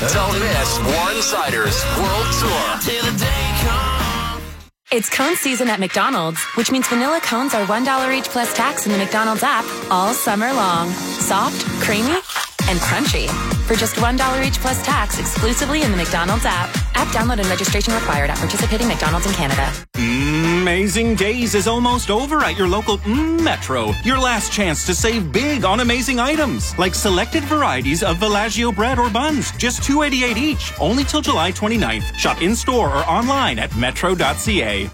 Don't miss Warren Sider's World Tour. It's cone season at McDonald's, which means vanilla cones are $1 each plus tax in the McDonald's app all summer long. Soft, creamy, and crunchy. For just $1 each plus tax exclusively in the McDonald's app. App download and registration required at participating McDonald's in Canada. Amazing Days is almost over at your local Metro. Your last chance to save big on amazing items, like selected varieties of Villaggio bread or buns, just $2.88 each, only till July 29th. Shop in-store or online at metro.ca.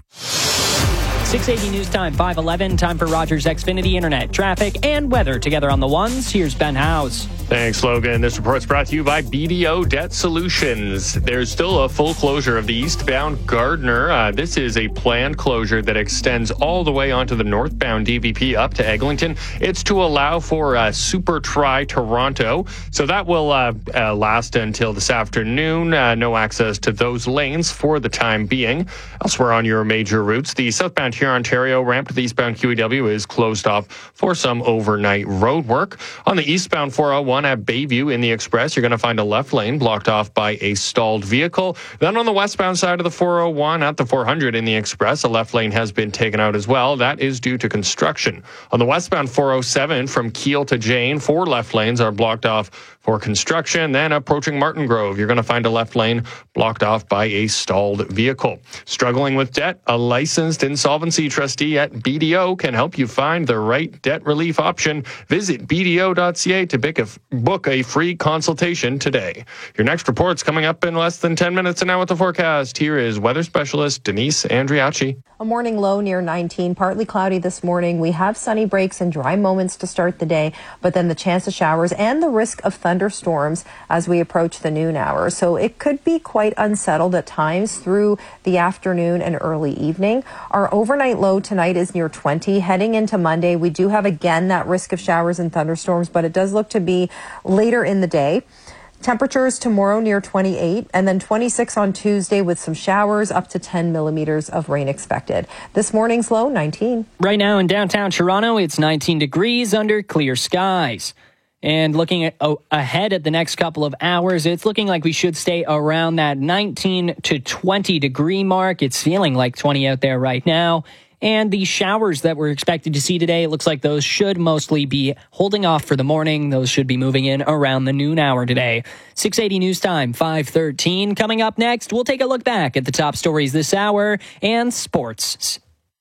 680 News Time, 5:11. Time for Rogers Xfinity Internet, traffic, and weather together on the ones. Here's Ben Howes. Thanks, Logan. This report's brought to you by BDO Debt Solutions. There's still a full closure of the eastbound Gardner. This is a planned closure that extends all the way onto the northbound DVP up to Eglinton. It's to allow for Super Tri Toronto. So that will last until this afternoon. No access to those lanes for the time being. Elsewhere on your major routes, the southbound Ontario ramp to the eastbound QEW is closed off for some overnight road work. On the eastbound 401 at Bayview in the Express, you're going to find a left lane blocked off by a stalled vehicle. Then on the westbound side of the 401 at the 400 in the Express, a left lane has been taken out as well. That is due to construction. On the westbound 407 from Kiel to Jane, 4 left lanes are blocked off for construction. Then approaching Martin Grove, you're going to find a left lane blocked off by a stalled vehicle. Struggling with debt? A licensed insolvency trustee at BDO can help you find the right debt relief option. Visit BDO.ca to book a free consultation today. Your next report's coming up in less than 10 minutes. And now with the forecast, here is weather specialist Denise Andriachi. A morning low near 19, partly cloudy this morning. We have sunny breaks and dry moments to start the day, but then the chance of showers and the risk of thunderstorms as we approach the noon hour. So it could be quite unsettled at times through the afternoon and early evening. Our overnight low tonight is near 20. Heading into Monday, we do have again that risk of showers and thunderstorms, but it does look to be later in the day. Temperatures tomorrow near 28 and then 26 on Tuesday with some showers, up to 10 millimeters of rain expected. This morning's low, 19. Right now in downtown Toronto, it's 19 degrees under clear skies. And looking ahead at the next couple of hours, it's looking like we should stay around that 19 to 20 degree mark. It's feeling like 20 out there right now. And the showers that we're expected to see today, it looks like those should mostly be holding off for the morning. Those should be moving in around the noon hour today. 680 News Time, 5:13. Coming up next, we'll take a look back at the top stories this hour and sports.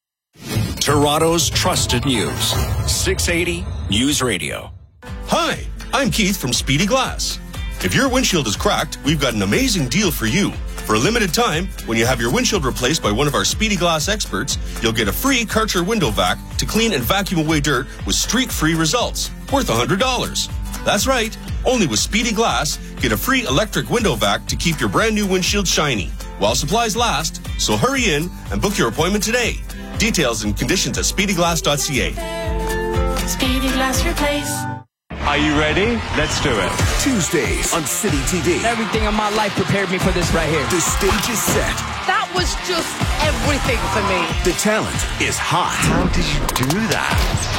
Toronto's trusted news. 680 News Radio. Hi, I'm Keith from Speedy Glass. If your windshield is cracked, we've got an amazing deal for you. For a limited time, when you have your windshield replaced by one of our Speedy Glass experts, you'll get a free Karcher window vac to clean and vacuum away dirt with streak-free results, worth $100. That's right, only with Speedy Glass, get a free electric window vac to keep your brand new windshield shiny, while supplies last, so hurry in and book your appointment today. Details and conditions at speedyglass.ca. Speedy Glass Replace. Are you ready? Let's do it. Tuesdays on City TV. Everything in my life prepared me for this right here. The stage is set. That was just everything for me. The talent is hot. How did you do that?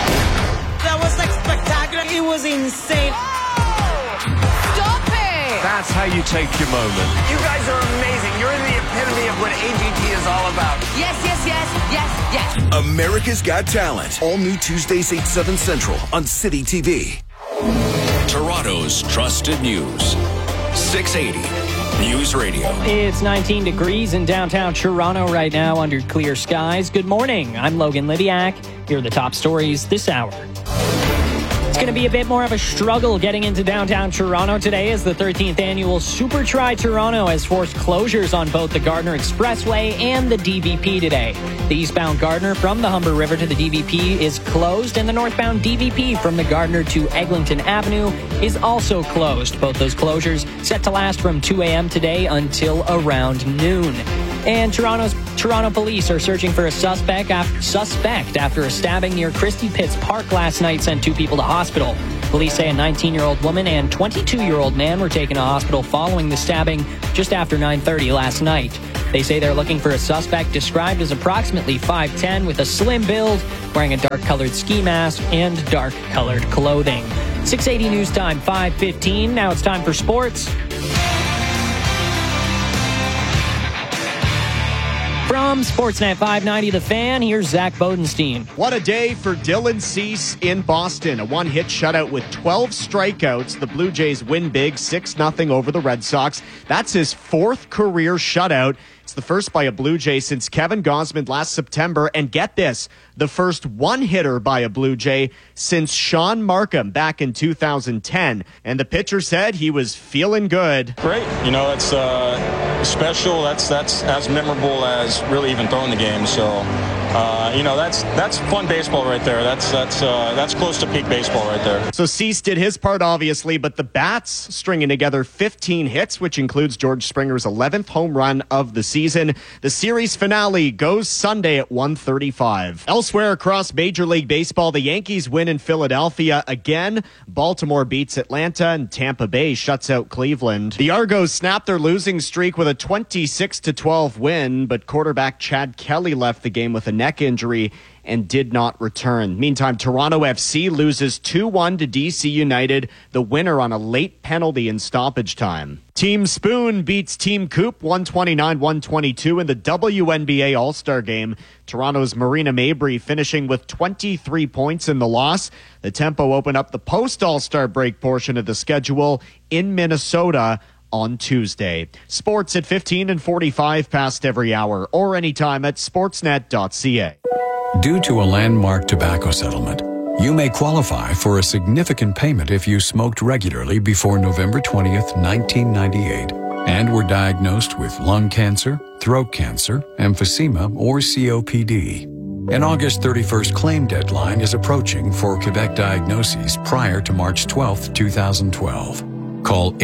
That was like spectacular. It was insane. Stop it! That's how you take your moment. You guys are amazing. You're the epitome of what AGT is all about. Yes, yes, yes, yes, yes. America's Got Talent. All new Tuesdays, 8, 7 Central on City TV. Toronto's trusted news. 680 News Radio. It's 19 degrees in downtown Toronto right now under clear skies. Good morning. I'm Logan Lidiak. Here are the top stories this hour. It's going to be a bit more of a struggle getting into downtown Toronto today as the 13th annual Super Tri Toronto has forced closures on both the Gardner Expressway and the DVP today. The eastbound Gardner from the Humber River to the DVP is closed, and the northbound DVP from the Gardner to Eglinton Avenue is also closed. Both those closures set to last from 2 a.m. today until around noon. And Toronto police are searching for a suspect after a stabbing near Christie Pitts Park last night sent 2 people to hospital. Police say a 19-year-old woman and 22-year-old man were taken to hospital following the stabbing just after 9:30 last night. They say they're looking for a suspect described as approximately 5'10", with a slim build, wearing a dark-colored ski mask and dark-colored clothing. 680 News Time, 5:15. Now it's time for sports. From Sportsnet 590 The Fan, here's Zach Bodenstein. What a day for Dylan Cease in Boston. A one-hit shutout with 12 strikeouts. The Blue Jays win big 6-0 over the Red Sox. That's his fourth career shutout. It's the first by a Blue Jay since Kevin Gausman last September. And get this, the first one-hitter by a Blue Jay since Sean Markham back in 2010. And the pitcher said he was feeling good. Great. You know, it's special. That's as memorable as really even throwing the game. So, that's fun baseball right there. That's close to peak baseball right there. So Cease did his part, obviously, but the Bats stringing together 15 hits, which includes George Springer's 11th home run of the season. The series finale goes Sunday at 1:35. Elsewhere across Major League Baseball, the Yankees win in Philadelphia again. Baltimore beats Atlanta, and Tampa Bay shuts out Cleveland. The Argos snapped their losing streak with a 26-12 win, but quarterback Chad Kelly left the game with a neck injury and did not return. Meantime, Toronto FC loses 2-1 to DC United, the winner on a late penalty in stoppage time. Team Spoon beats Team Coop 129-122 in the WNBA All-Star Game. Toronto's Marina Mabry finishing with 23 points in the loss. The Tempo open up the post-All-Star break portion of the schedule in Minnesota on Tuesday. Sports at 15 and 45 past every hour or anytime at sportsnet.ca. Due to a landmark tobacco settlement, you may qualify for a significant payment if you smoked regularly before November 20th, 1998, and were diagnosed with lung cancer, throat cancer, emphysema, or COPD. An August 31st claim deadline is approaching for Quebec diagnoses prior to March 12th, 2012. Call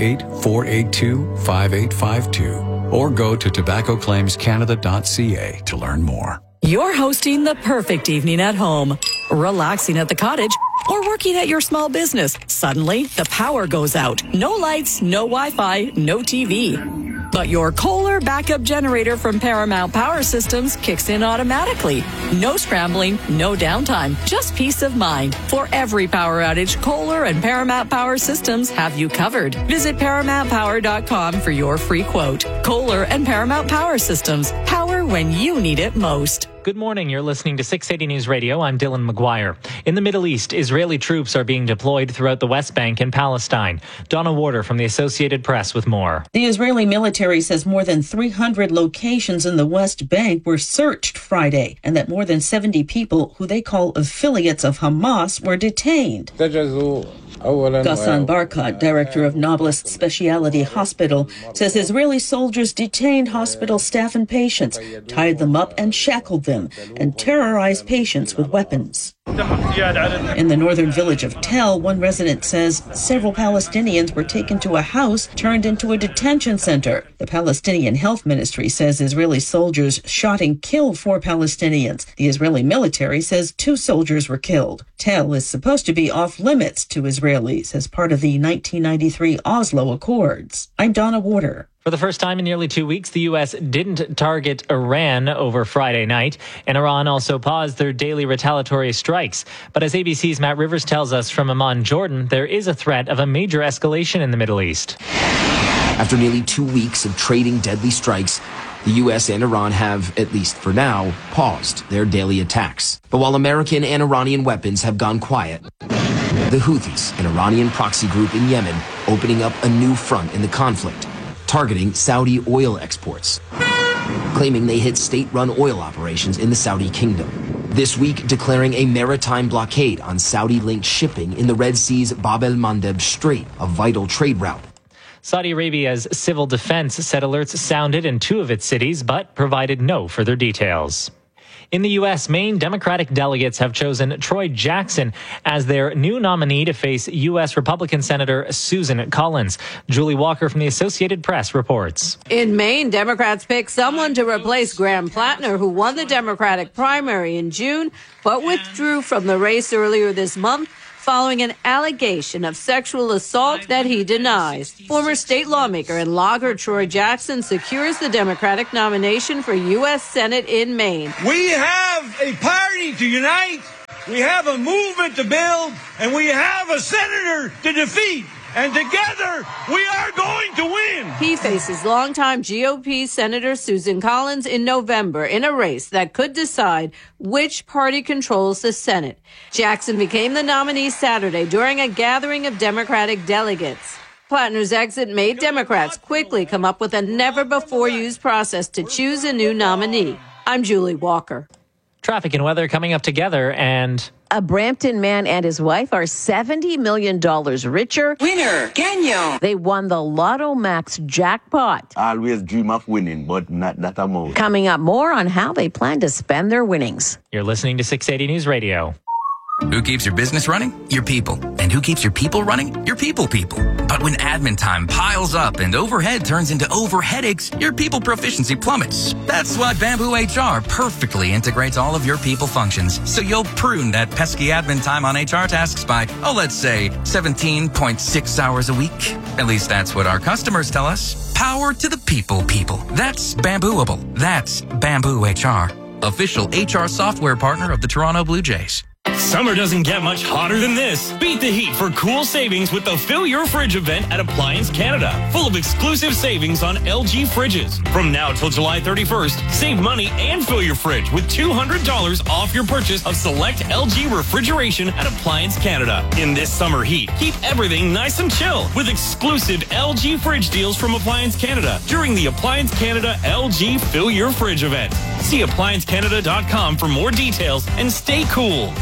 888-482-5852 or go to tobaccoclaimscanada.ca to learn more. You're hosting the perfect evening at home, relaxing at the cottage, or working at your small business. Suddenly, the power goes out. No lights, no Wi-Fi, no TV. But your Kohler backup generator from Paramount Power Systems kicks in automatically. No scrambling, no downtime, just peace of mind. For every power outage, Kohler and Paramount Power Systems have you covered. Visit ParamountPower.com for your free quote. Kohler and Paramount Power Systems. Power when you need it most. Good morning. You're listening to 680 News Radio. I'm Dylan McGuire. In the Middle East, Israeli troops are being deployed throughout the West Bank and Palestine. Donna Warder from the Associated Press with more. The Israeli military says more than 300 locations in the West Bank were searched Friday, and that more than 70 people who they call affiliates of Hamas were detained. Ghassan Barkat, director of Nablus Specialty Hospital, says Israeli soldiers detained hospital staff and patients, tied them up and shackled them, and terrorized patients with weapons. In the northern village of Tel, one resident says several Palestinians were taken to a house turned into a detention center. The Palestinian Health Ministry says Israeli soldiers shot and killed 4 Palestinians. The Israeli military says 2 soldiers were killed. Tel is supposed to be off limits to Israelis as part of the 1993 Oslo Accords. I'm Donna Warder. For the first time in nearly 2 weeks, the U.S. didn't target Iran over Friday night, and Iran also paused their daily retaliatory strikes. But as ABC's Matt Rivers tells us from Amman, Jordan, there is a threat of a major escalation in the Middle East. After nearly 2 weeks of trading deadly strikes, the U.S. and Iran have, at least for now, paused their daily attacks. But while American and Iranian weapons have gone quiet, the Houthis, an Iranian proxy group in Yemen, opening up a new front in the conflict, targeting Saudi oil exports, claiming they hit state-run oil operations in the Saudi kingdom. This week, declaring a maritime blockade on Saudi-linked shipping in the Red Sea's Bab el-Mandeb Strait, a vital trade route. Saudi Arabia's civil defense said alerts sounded in 2 of its cities, but provided no further details. In the U.S., Maine Democratic delegates have chosen Troy Jackson as their new nominee to face U.S. Republican Senator Susan Collins. Julie Walker from the Associated Press reports. In Maine, Democrats picked someone to replace Graham Plattner, who won the Democratic primary in June, but withdrew from the race earlier this month following an allegation of sexual assault that he denies. Former state lawmaker and logger Troy Jackson secures the Democratic nomination for U.S. Senate in Maine. We have a party to unite, we have a movement to build, and we have a senator to defeat. And together, we are going to win. He faces longtime GOP Senator Susan Collins in November in a race that could decide which party controls the Senate. Jackson became the nominee Saturday during a gathering of Democratic delegates. Plattner's exit made Democrats quickly come up with a never-before-used process to choose a new nominee. I'm Julie Walker. Traffic and weather coming up together, and a Brampton man and his wife are $70 million richer. Winner, Kenyo. They won the Lotto Max jackpot. I always dream of winning, but not that amount. Coming up, more on how they plan to spend their winnings. You're listening to 680 News Radio. Who keeps your business running? Your people. And who keeps your people running? Your people. But when admin time piles up and overhead turns into overheadaches, your people proficiency plummets. That's why Bamboo HR perfectly integrates all of your people functions, so you'll prune that pesky admin time on HR tasks by, let's say, 17.6 hours a week. At least that's what our customers tell us. Power to the people. That's Bambooable. That's Bamboo HR. Official HR software partner of the Toronto Blue Jays. Summer doesn't get much hotter than this. Beat the heat for cool savings with the Fill Your Fridge event at Appliance Canada. Full of exclusive savings on LG fridges. From now till July 31st, save money and fill your fridge with $200 off your purchase of select LG refrigeration at Appliance Canada. In this summer heat, keep everything nice and chill with exclusive LG fridge deals from Appliance Canada during the Appliance Canada LG Fill Your Fridge event. See appliancecanada.com for more details and stay cool.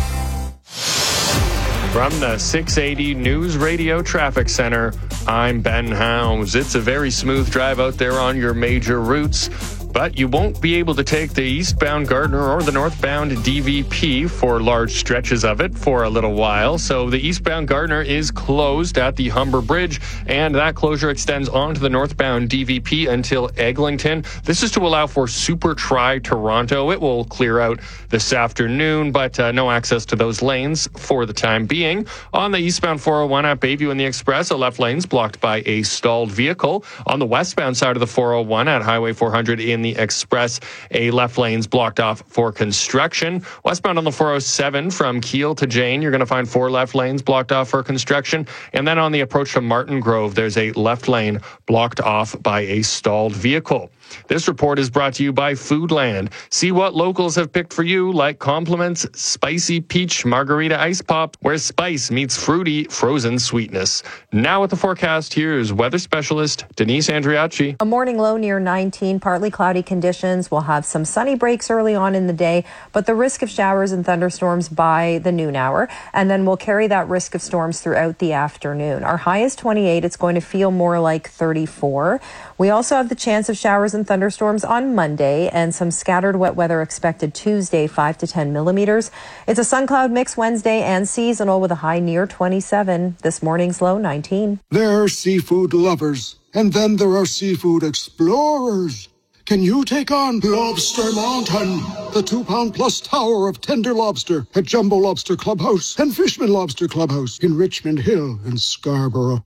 From the 680 News Radio Traffic Center, I'm Ben Howes. It's a very smooth drive out there on your major routes, but you won't be able to take the eastbound Gardner or the northbound DVP for large stretches of it for a little while. So the eastbound Gardner is closed at the Humber Bridge, and that closure extends onto the northbound DVP until Eglinton. This is to allow for Super Tri Toronto. It will clear out this afternoon, but no access to those lanes for the time being. On the eastbound 401 at Bayview and the Express, a left lane's blocked by a stalled vehicle. On the westbound side of the 401 at Highway 400 in the Express, a left lane's blocked off for construction. Westbound on the 407 from Keele to Jane, you're going to find 4 left lanes blocked off for construction. And then on the approach to Martin Grove, there's a left lane blocked off by a stalled vehicle. This report is brought to you by Foodland. See what locals have picked for you, like Compliments Spicy Peach Margarita Ice Pop, where spice meets fruity frozen sweetness. Now with the forecast, here's weather specialist Denise Andriacci. A morning low near 19, partly cloudy conditions. We'll have some sunny breaks early on in the day, but the risk of showers and thunderstorms by the noon hour, and then we'll carry that risk of storms throughout the afternoon. Our high is 28. It's going to feel more like 34. We also have the chance of showers and thunderstorms on Monday and some scattered wet weather expected Tuesday, 5 to 10 millimeters. It's a sun cloud mix Wednesday and seasonal with a high near 27. This morning's low 19. There are seafood lovers, and then there are seafood explorers. Can you take on Lobster Mountain, the 2-pound-plus tower of tender lobster at Jumbo Lobster Clubhouse and Fishman Lobster Clubhouse in Richmond Hill and Scarborough?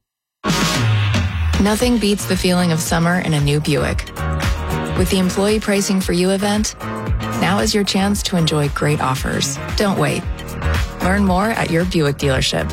Nothing beats the feeling of summer in a new Buick. With the Employee Pricing for You event, now is your chance to enjoy great offers. Don't wait. Learn more at your Buick dealership.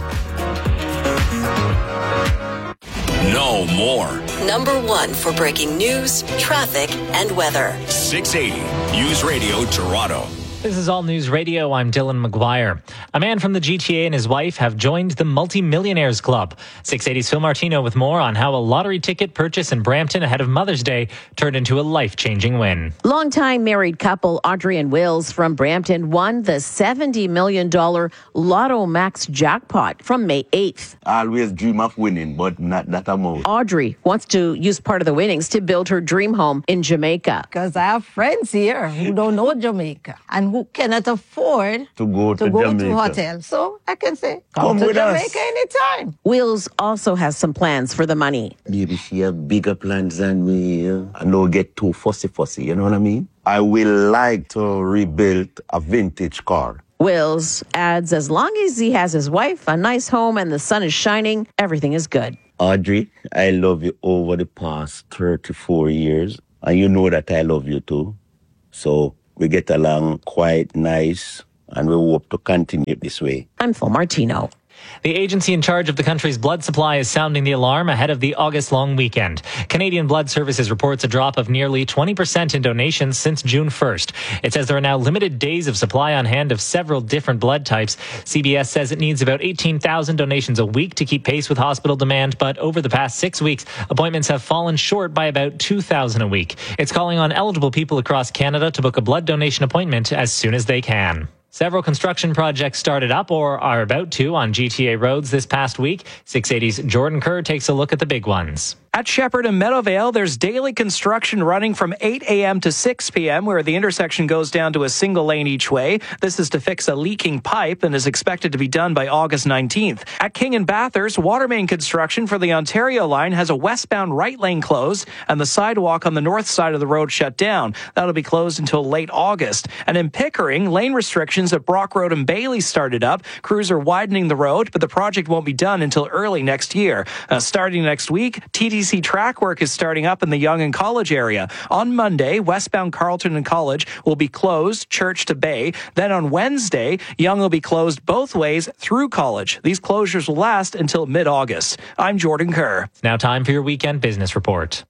Know more. Number 1 for breaking news, traffic, and weather. 680 News Radio Toronto. This is All News Radio. I'm Dylan McGuire. A man from the GTA and his wife have joined the Multi-Millionaires Club. 680's Phil Martino with more on how a lottery ticket purchase in Brampton ahead of Mother's Day turned into a life-changing win. Longtime married couple Audrey and Wills from Brampton won the $70 million Lotto Max jackpot from May 8th. I always dream of winning, but not that amount. Audrey wants to use part of the winnings to build her dream home in Jamaica. Because I have friends here who don't know Jamaica and who cannot afford to go to hotel. So I can say, come to Jamaica anytime. Wills also has some plans for the money. Maybe she have bigger plans than me. I don't get too fussy, you know what I mean? I will like to rebuild a vintage car. Wills adds as long as he has his wife, a nice home, and the sun is shining, everything is good. Audrey, I love you over the past 34 years. And you know that I love you too. So we get along quite nice, and we hope to continue this way. I'm Phil Martino. The agency in charge of the country's blood supply is sounding the alarm ahead of the August long weekend. Canadian Blood Services reports a drop of nearly 20% in donations since June 1st. It says there are now limited days of supply on hand of several different blood types. CBS says it needs about 18,000 donations a week to keep pace with hospital demand, but over the past 6 weeks, appointments have fallen short by about 2,000 a week. It's calling on eligible people across Canada to book a blood donation appointment as soon as they can. Several construction projects started up or are about to on GTA roads this past week. 680's Jordan Kerr takes a look at the big ones. At Shepherd and Meadowvale, there's daily construction running from 8 a.m. to 6 p.m., where the intersection goes down to a single lane each way. This is to fix a leaking pipe and is expected to be done by August 19th. At King and Bathurst, water main construction for the Ontario line has a westbound right lane closed and the sidewalk on the north side of the road shut down. That'll be closed until late August. And in Pickering, lane restrictions at Brock Road and Bailey started up. Crews are widening the road, but the project won't be done until early next year. Starting next week, TTC track work is starting up in the Yonge and College area. On Monday, westbound Carleton and College will be closed, Church to Bay. Then on Wednesday, Yonge will be closed both ways through College. These closures will last until mid-August. I'm Jordan Kerr. It's now time for your weekend business report.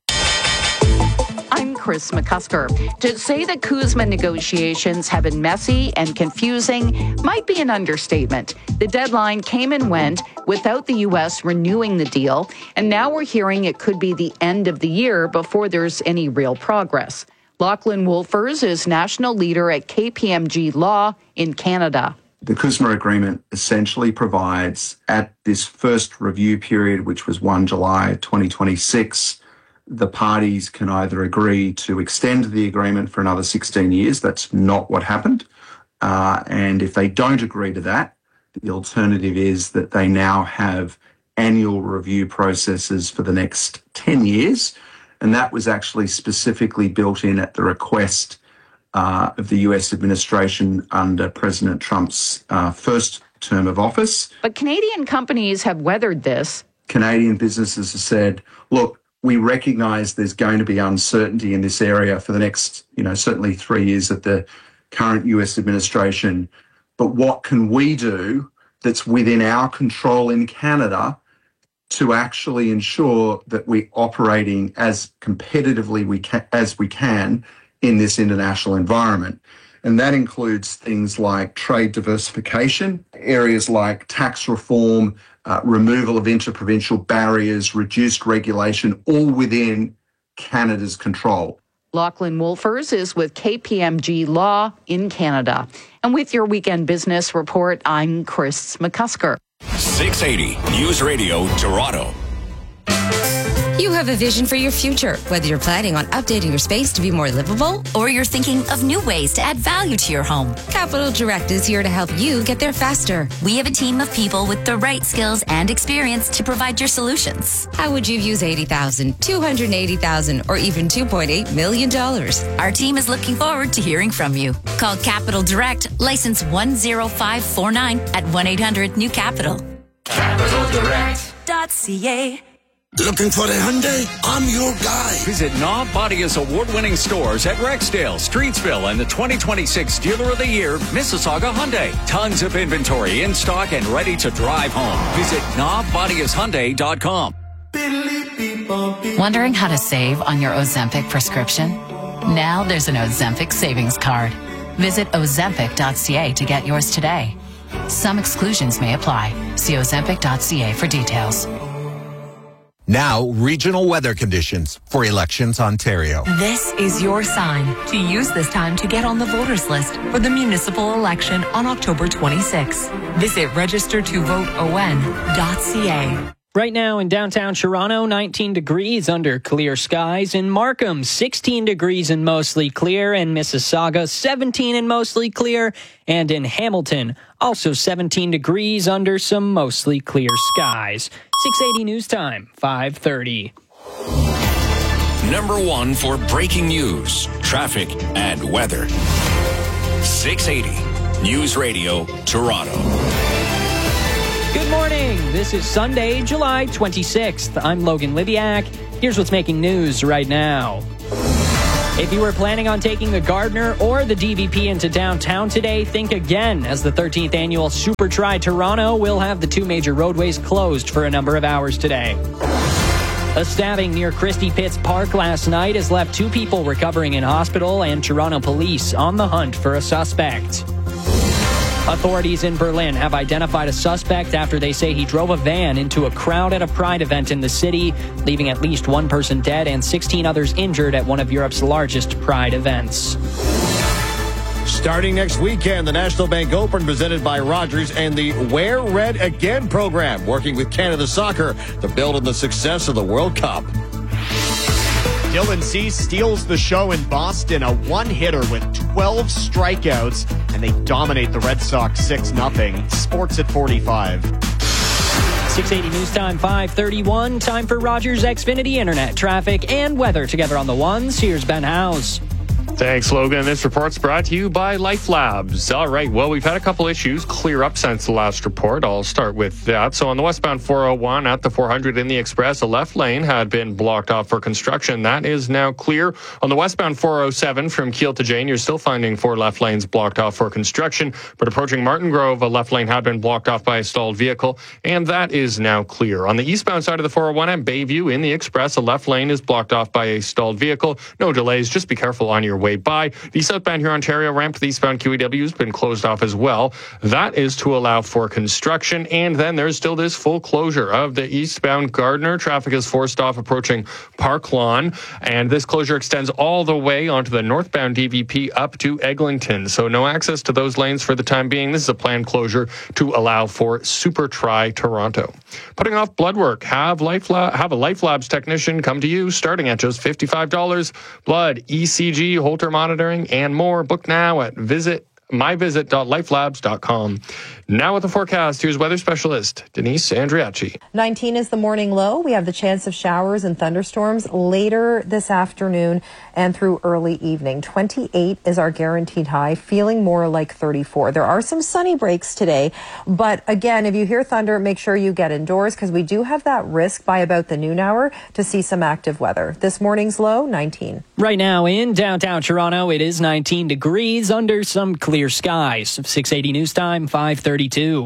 I'm Chris McCusker. To say that CUSMA negotiations have been messy and confusing might be an understatement. The deadline came and went without the U.S. renewing the deal, and now we're hearing it could be the end of the year before there's any real progress. Lachlan Wolfers is national leader at KPMG Law in Canada. The CUSMA agreement essentially provides at this first review period, which was 1 July 2026, the parties can either agree to extend the agreement for another 16 years. That's not what happened. And if they don't agree to that, the alternative is that they now have annual review processes for the next 10 years. And that was actually specifically built in at the request of the US administration under President Trump's first term of office. But Canadian companies have weathered this. Canadian businesses have said, look, we recognise there's going to be uncertainty in this area for the next, certainly 3 years of the current US administration. But what can we do that's within our control in Canada to actually ensure that we're operating as competitively as we can in this international environment? And that includes things like trade diversification, areas like tax reform, removal of interprovincial barriers, reduced regulation, all within Canada's control. Lachlan Wolfers is with KPMG Law in Canada. And with your weekend business report, I'm Chris McCusker. 680 News Radio Toronto. You have a vision for your future, whether you're planning on updating your space to be more livable or you're thinking of new ways to add value to your home. Capital Direct is here to help you get there faster. We have a team of people with the right skills and experience to provide your solutions. How would you use $80,000, $280,000, or even $2.8 million? Our team is looking forward to hearing from you. Call Capital Direct, license 10549 at 1-800-NEW-CAPITAL. CapitalDirect.ca. Looking for a Hyundai? I'm your guy. Visit Knob Bodia's award-winning stores at Rexdale, Streetsville, and the 2026 Dealer of the Year, Mississauga Hyundai. Tons of inventory in stock and ready to drive home. Visit knobbodiashyundai.com. Wondering how to save on your Ozempic prescription? Now there's an Ozempic savings card. Visit Ozempic.ca to get yours today. Some exclusions may apply. See Ozempic.ca for details. Now, regional weather conditions for Elections Ontario. This is your sign to use this time to get on the voters list for the municipal election on October 26. Visit registertovoteon.ca. Right now in downtown Toronto, 19 degrees under clear skies. In Markham, 16 degrees and mostly clear. In Mississauga, 17 and mostly clear. And in Hamilton, also 17 degrees under some mostly clear skies. 680 News Time, 5:30. Number one for breaking news, traffic, and weather. 680 News Radio Toronto. Good morning. This is Sunday, July 26th. I'm Logan Liviak. Here's what's making news right now. If you were planning on taking the Gardner or the DVP into downtown today, think again, as the 13th annual Super Tri Toronto will have the two major roadways closed for a number of hours today. A stabbing near Christie Pitts Park last night has left two people recovering in hospital and Toronto police on the hunt for a suspect. Authorities in Berlin have identified a suspect after they say he drove a van into a crowd at a Pride event in the city, leaving at least one person dead and 16 others injured at one of Europe's largest Pride events. Starting next weekend, the National Bank Open presented by Rogers and the Wear Red Again program, working with Canada Soccer to build on the success of the World Cup. Dylan Cease steals the show in Boston, a one-hitter with 12 strikeouts, and they dominate the Red Sox 6-0. Sports at 45. 680 News Time, 5:31. Time for Rogers Xfinity Internet, traffic, and weather together on the ones. Here's Ben Howes. Thanks, Logan. This report's brought to you by Life Labs. All right, well, we've had a couple issues clear up since the last report. I'll start with that. So on the westbound 401 at the 400 in the Express, a left lane had been blocked off for construction. That is now clear. On the westbound 407 from Kiel to Jane, you're still finding 4 left lanes blocked off for construction. But approaching Martin Grove, a left lane had been blocked off by a stalled vehicle, and that is now clear. On the eastbound side of the 401 at Bayview in the Express, a left lane is blocked off by a stalled vehicle. No delays. Just be careful on your way by. The southbound here Ontario ramp to the eastbound QEW has been closed off as well. That is to allow for construction. And then there's still this full closure of the eastbound Gardner. Traffic is forced off approaching Park Lawn. And this closure extends all the way onto the northbound DVP up to Eglinton. So no access to those lanes for the time being. This is a planned closure to allow for Super Tri Toronto. Putting off blood work. Have a Life Labs technician come to you starting at just $55. Blood, ECG, Holter monitoring, and more. Book now at myvisit.lifelabs.com. Now with the forecast, here's weather specialist Denise Andriacci. 19 is the morning low. We have the chance of showers and thunderstorms later this afternoon and through early evening. 28 is our guaranteed high, feeling more like 34. There are some sunny breaks today, but again, if you hear thunder, make sure you get indoors because we do have that risk by about the noon hour to see some active weather. This morning's low, 19. Right now in downtown Toronto, it is 19 degrees under some clear skies. 680 News Time, 5:32.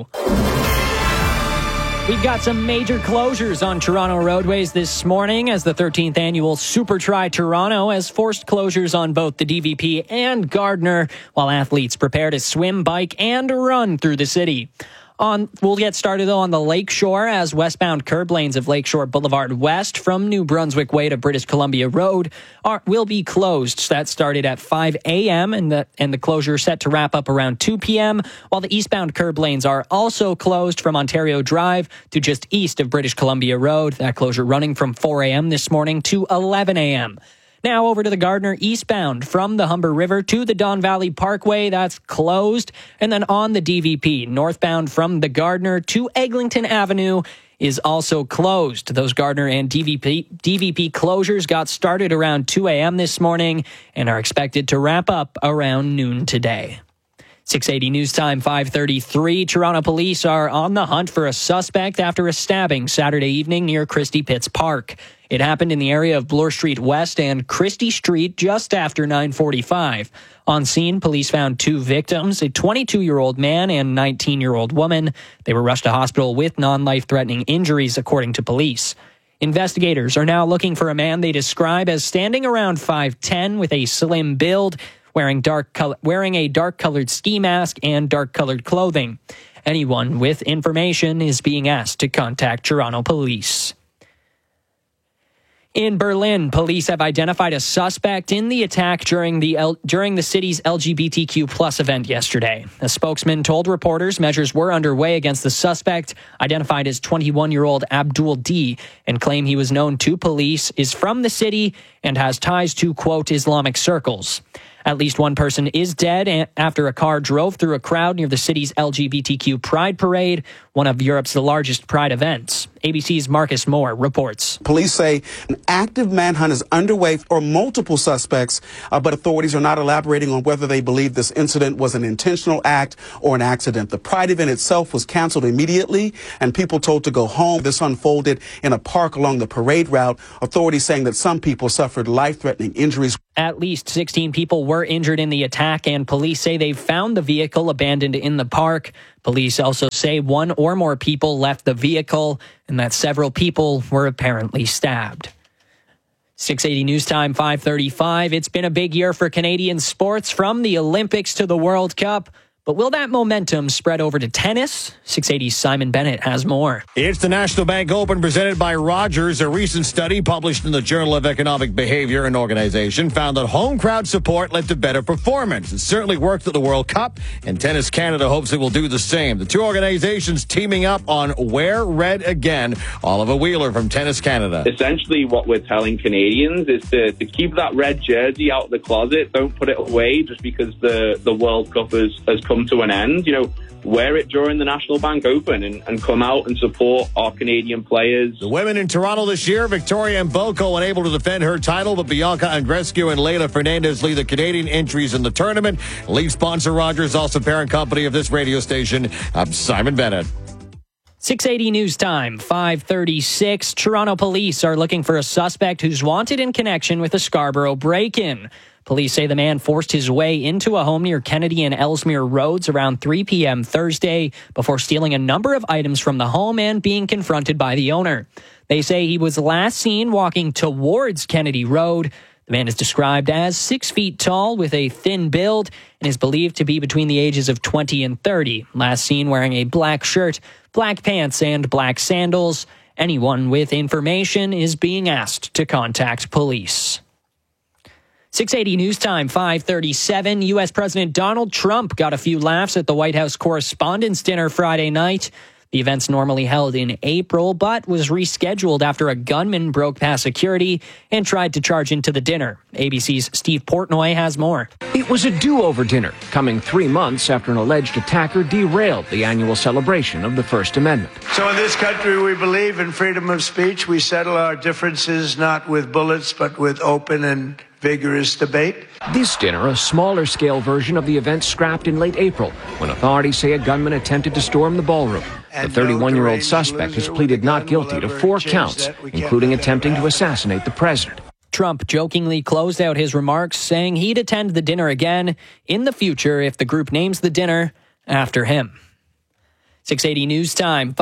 We've got some major closures on Toronto roadways this morning as the 13th annual Super Tri Toronto has forced closures on both the DVP and Gardner while athletes prepare to swim, bike, and run through the city. We'll get started on the Lakeshore as westbound curb lanes of Lakeshore Boulevard West from New Brunswick Way to British Columbia Road will be closed. That started at 5 a.m. and the closure set to wrap up around 2 p.m. while the eastbound curb lanes are also closed from Ontario Drive to just east of British Columbia Road. That closure running from 4 a.m. this morning to 11 a.m. Now over to the Gardner eastbound from the Humber River to the Don Valley Parkway. That's closed. And then on the DVP, northbound from the Gardner to Eglinton Avenue is also closed. Those Gardner and DVP closures got started around 2 a.m. this morning and are expected to wrap up around noon today. 680 News Time, 5:33. Toronto police are on the hunt for a suspect after a stabbing Saturday evening near Christie Pitts Park. It happened in the area of Bloor Street West and Christie Street just after 9:45. On scene, police found 2 victims, a 22-year-old man and 19-year-old woman. They were rushed to hospital with non-life-threatening injuries, according to police. Investigators are now looking for a man they describe as standing around 5'10" with a slim build, wearing a dark-colored ski mask and dark-colored clothing. Anyone with information is being asked to contact Toronto police. In Berlin, police have identified a suspect in the attack during the city's LGBTQ+ event yesterday. A spokesman told reporters measures were underway against the suspect, identified as 21-year-old Abdul D, and claim he was known to police, is from the city, and has ties to, quote, Islamic circles. At least one person is dead after a car drove through a crowd near the city's LGBTQ Pride Parade, one of Europe's largest Pride events. ABC's Marcus Moore reports. Police say an active manhunt is underway for multiple suspects, but authorities are not elaborating on whether they believe this incident was an intentional act or an accident. The Pride event itself was canceled immediately and people told to go home. This unfolded in a park along the parade route. Authorities saying that some people suffered life-threatening injuries. At least 16 people were injured in the attack, and police say they've found the vehicle abandoned in the park. Police also say one or more people left the vehicle and that several people were apparently stabbed. 680 News Time, 5:35. It's been a big year for Canadian sports, from the Olympics to the World Cup. But will that momentum spread over to tennis? 680's Simon Bennett has more. It's the National Bank Open presented by Rogers. A recent study published in the Journal of Economic Behavior and Organization found that home crowd support led to better performance. It certainly worked at the World Cup, and Tennis Canada hopes it will do the same. The two organizations teaming up on Wear Red Again. Oliver Wheeler from Tennis Canada. Essentially what we're telling Canadians is to keep that red jersey out of the closet. Don't put it away just because the World Cup has come to an end. Wear it during the National Bank Open and come out and support our Canadian players. The women in Toronto this year, Victoria Mboko unable to defend her title, but Bianca Andreescu and Leila Fernandez lead the Canadian entries in the tournament. Lead sponsor Rogers, also parent company of this radio station. I'm Simon Bennett. 680 News Time, 5:36. Toronto police are looking for a suspect who's wanted in connection with a Scarborough break-in. Police say the man forced his way into a home near Kennedy and Ellesmere Roads around 3 p.m. Thursday before stealing a number of items from the home and being confronted by the owner. They say he was last seen walking towards Kennedy Road. The man is described as 6 feet tall with a thin build and is believed to be between the ages of 20 and 30. Last seen wearing a black shirt, black pants, and black sandals. Anyone with information is being asked to contact police. 680 News Time, 5:37. U.S. President Donald Trump got a few laughs at the White House Correspondents' Dinner Friday night. The event's normally held in April, but was rescheduled after a gunman broke past security and tried to charge into the dinner. ABC's Steve Portnoy has more. It was a do-over dinner, coming 3 months after an alleged attacker derailed the annual celebration of the First Amendment. So in this country, we believe in freedom of speech. We settle our differences not with bullets, but with open and vigorous debate. This dinner, a smaller scale version of the event scrapped in late April, when authorities say a gunman attempted to storm the ballroom. The 31-year-old suspect has pleaded not guilty to 4 counts, including attempting to assassinate the president. Trump jokingly closed out his remarks, saying he'd attend the dinner again in the future if the group names the dinner after him. 680 News Time,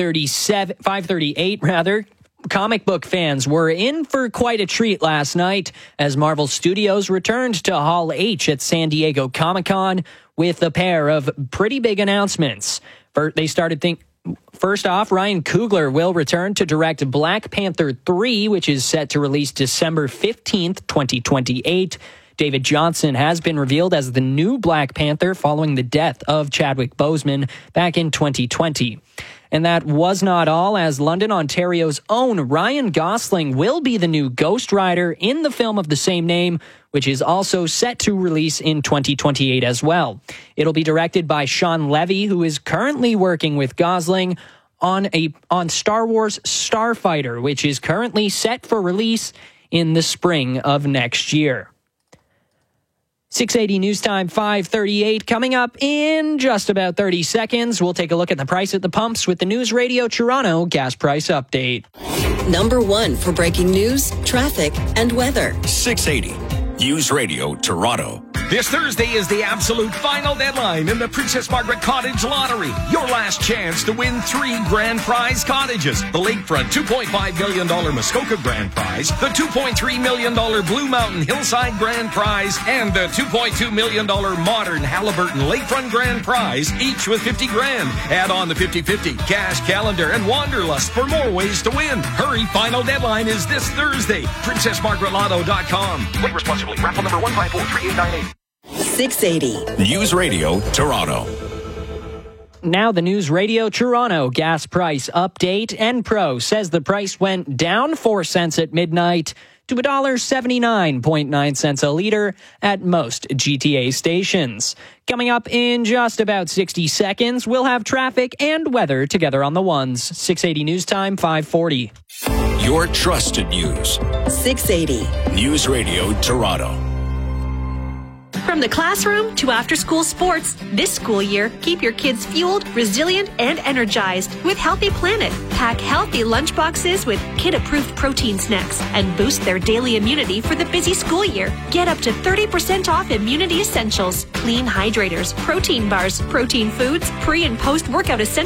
5:38. Comic book fans were in for quite a treat last night as Marvel Studios returned to Hall H at San Diego Comic-Con with a pair of pretty big announcements. First off, Ryan Coogler will return to direct Black Panther 3, which is set to release December 15th, 2028. David Johnson has been revealed as the new Black Panther following the death of Chadwick Boseman back in 2020. And that was not all, as London, Ontario's own Ryan Gosling will be the new Ghost Rider in the film of the same name, which is also set to release in 2028 as well. It'll be directed by Sean Levy, who is currently working with Gosling on Star Wars Starfighter, which is currently set for release in the spring of next year. 680 News Time, 5:38. Coming up in just about 30 seconds, we'll take a look at the price at the pumps with the News Radio Toronto gas price update. Number 1 for breaking news, traffic, and weather. 680 News Radio Toronto. This Thursday is the absolute final deadline in the Princess Margaret Cottage Lottery. Your last chance to win 3 grand prize cottages. The lakefront $2.5 million Muskoka grand prize, the $2.3 million Blue Mountain Hillside grand prize, and the $2.2 million modern Halliburton lakefront grand prize, each with 50 grand. Add on the 50-50, cash, calendar, and wanderlust for more ways to win. Hurry, final deadline is this Thursday. PrincessMargaretLotto.com. Play responsibly. Raffle number 1543898. 680 News Radio Toronto. Now the News Radio Toronto gas price update. Enpro says the price went down 4 cents at midnight to $1.79.9 a liter at most GTA stations. Coming up in just about 60 seconds, we'll have traffic and weather together on the ones. 680 News Time, 540. Your trusted news. 680. News Radio Toronto. From the classroom to after-school sports, this school year, keep your kids fueled, resilient, and energized with Healthy Planet. Pack healthy lunchboxes with kid-approved protein snacks and boost their daily immunity for the busy school year. Get up to 30% off immunity essentials, clean hydrators, protein bars, protein foods, pre- and post-workout essentials,